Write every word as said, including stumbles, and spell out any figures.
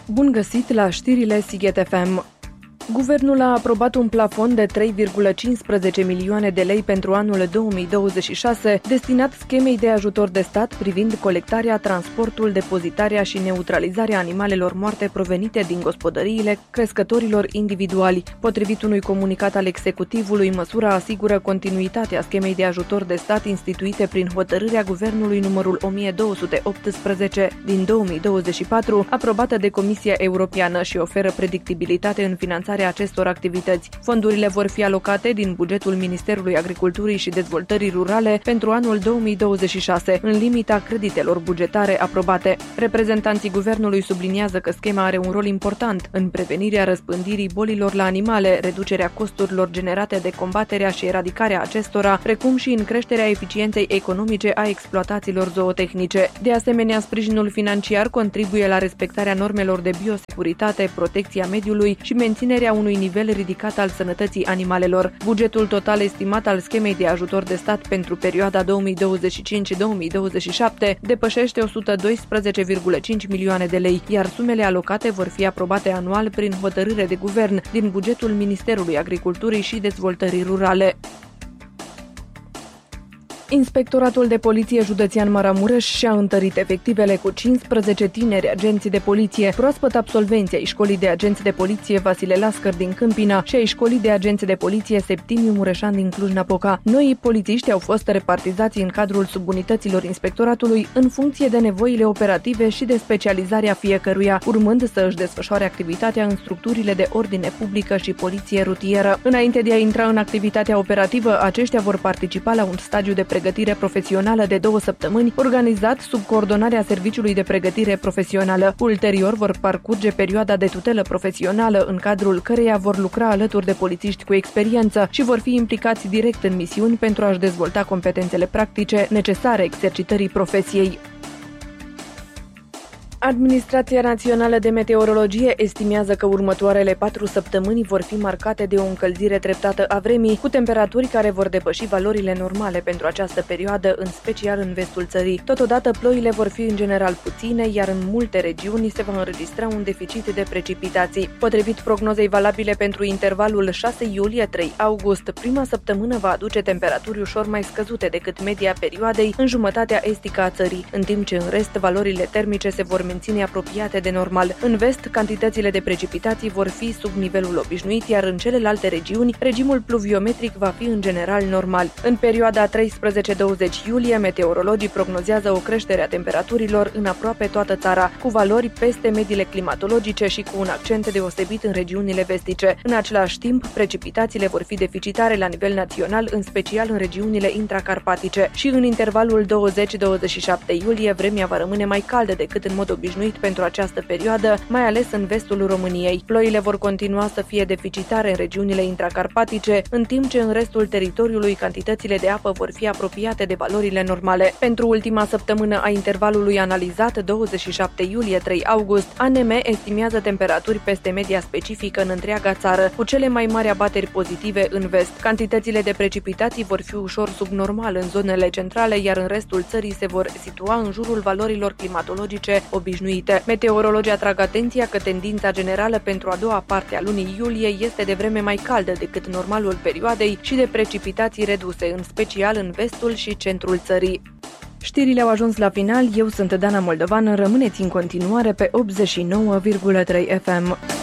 Bun găsit la știrile Sighet F M. Guvernul a aprobat un plafon de trei virgulă cincisprezece milioane de lei pentru anul două mii douăzeci și șase, destinat schemei de ajutor de stat privind colectarea, transportul, depozitarea și neutralizarea animalelor moarte provenite din gospodăriile crescătorilor individuali. Potrivit unui comunicat al executivului, măsura asigură continuitatea schemei de ajutor de stat instituite prin hotărârea Guvernului numărul o mie două sute optsprezece din două mii douăzeci și patru, aprobată de Comisia Europeană, și oferă predictibilitate în finanțarea acestor activități. Fondurile vor fi alocate din bugetul Ministerului Agriculturii și Dezvoltării Rurale pentru anul două mii douăzeci și șase, în limita creditelor bugetare aprobate. Reprezentanții guvernului subliniază că schema are un rol important în prevenirea răspândirii bolilor la animale, reducerea costurilor generate de combaterea și eradicarea acestora, precum și în creșterea eficienței economice a exploatațiilor zootehnice. De asemenea, sprijinul financiar contribuie la respectarea normelor de biosecuritate, protecția mediului și menținerea unui nivel ridicat al sănătății animalelor. Bugetul total estimat al schemei de ajutor de stat pentru perioada două mii douăzeci și cinci - două mii douăzeci și șapte depășește o sută doisprezece virgulă cinci milioane de lei, iar sumele alocate vor fi aprobate anual prin hotărâre de guvern din bugetul Ministerului Agriculturii și Dezvoltării Rurale. Inspectoratul de Poliție Județean Maramureș și-a întărit efectivele cu cincisprezece tineri agenți de poliție, proaspăt absolvenți ai Școlii de Agenți de Poliție Vasile Lascăr din Câmpina și ai Școlii de Agenți de Poliție Septimiu Mureșan din Cluj-Napoca. Noii polițiști au fost repartizați în cadrul subunităților inspectoratului în funcție de nevoile operative și de specializarea fiecăruia, urmând să își desfășoare activitatea în structurile de ordine publică și poliție rutieră. Înainte de a intra în activitatea operativă, aceștia vor participa la un stagiu de pregătire profesională de două săptămâni, organizat sub coordonarea Serviciului de Pregătire Profesională. Ulterior vor parcurge perioada de tutelă profesională, în cadrul căreia vor lucra alături de polițiști cu experiență și vor fi implicați direct în misiuni pentru a-și dezvolta competențele practice necesare exercitării profesiei. Administrația Națională de Meteorologie estimează că următoarele patru săptămâni vor fi marcate de o încălzire treptată a vremii, cu temperaturi care vor depăși valorile normale pentru această perioadă, în special în vestul țării. Totodată, ploile vor fi în general puține, iar în multe regiuni se va înregistra un deficit de precipitații. Potrivit prognozei valabile pentru intervalul șase iulie - trei august, prima săptămână va aduce temperaturi ușor mai scăzute decât media perioadei în jumătatea estică a țării, în timp ce în rest valorile termice se vor menține apropiate de normal. În vest, cantitățile de precipitații vor fi sub nivelul obișnuit, iar în celelalte regiuni, regimul pluviometric va fi în general normal. În perioada treisprezece - douăzeci iulie, meteorologii prognozează o creștere a temperaturilor în aproape toată țara, cu valori peste mediile climatologice și cu un accent deosebit în regiunile vestice. În același timp, precipitațiile vor fi deficitare la nivel național, în special în regiunile intracarpatice. Și în intervalul douăzeci - douăzeci și șapte iulie, vremea va rămâne mai caldă decât în mod obișnuit pentru această perioadă, mai ales în vestul României. Ploile vor continua să fie deficitare în regiunile intracarpatice, în timp ce în restul teritoriului cantitățile de apă vor fi apropiate de valorile normale. Pentru ultima săptămână a intervalului analizat, douăzeci și șapte iulie - trei august, A N M estimează temperaturi peste media specifică în întreaga țară, cu cele mai mari abateri pozitive în vest. Cantitățile de precipitații vor fi ușor subnormal în zonele centrale, iar în restul țării se vor situa în jurul valorilor climatologice obișnuite. Meteorologii atrag atenția că tendința generală pentru a doua parte a lunii iulie este de vreme mai caldă decât normalul perioadei și de precipitații reduse, în special în vestul și centrul țării. Știrile au ajuns la final, eu sunt Dana Moldovan, rămâneți în continuare pe optzeci și nouă virgulă trei F M.